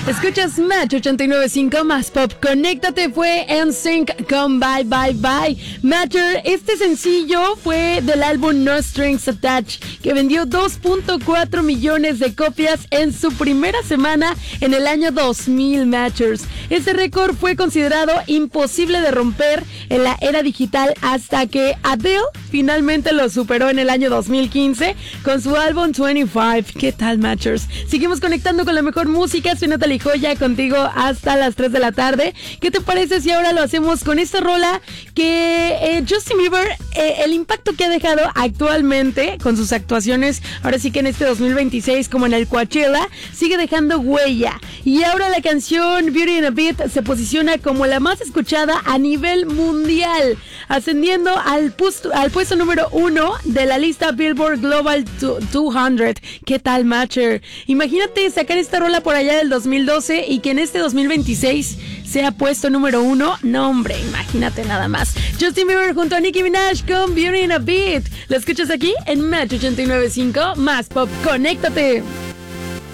Escuchas Match 89.5 más pop. Conéctate, fue NSYNC con Bye Bye Bye. Matter, este sencillo fue del álbum No Strings Attached, que vendió 2.4 millones de copias en su primera semana en el año 2000, Matchers. Este récord fue considerado imposible de romper en la era digital hasta que Adele finalmente lo superó en el año 2015 con su álbum 25. ¿Qué tal, Matchers? Seguimos conectando con la mejor música. Soy Natalie Joya, contigo hasta las 3 de la tarde. ¿Qué te parece si ahora lo hacemos con esta rola que Justin Bieber, el impacto que ha dejado actualmente con sus actuaciones, ahora sí que en este 2026 como en el Coachella, sigue dejando huella? Y ahora la canción Beauty and a Beat se posiciona como la más escuchada a nivel mundial, ascendiendo al puesto número 1 de la lista Billboard Global 200. ¿Qué tal, Matcher? Imagínate sacar esta rola por allá del 2012 y que en este 2026 sea puesto número 1. No, hombre, imagínate nada más. Justin Bieber junto a Nicki Minaj con Beauty and a Beat. ¿Lo escuchas aquí en Match 89.5 más pop? ¡Conéctate!